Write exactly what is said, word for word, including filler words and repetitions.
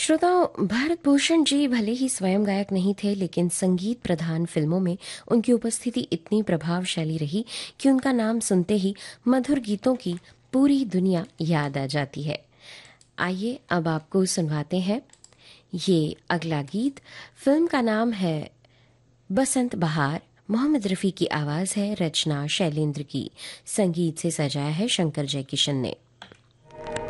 श्रोताओं, भारत भूषण जी भले ही स्वयं गायक नहीं थे, लेकिन संगीत प्रधान फिल्मों में उनकी उपस्थिति इतनी प्रभावशाली रही कि उनका नाम सुनते ही मधुर गीतों की पूरी दुनिया याद आ जाती है। आइए अब आपको सुनवाते हैं ये अगला गीत। फिल्म का नाम है बसंत बहार। मोहम्मद रफ़ी की आवाज़ है, रचना शैलेंद्र की, संगीत से सजाया है शंकर जयकिशन ने।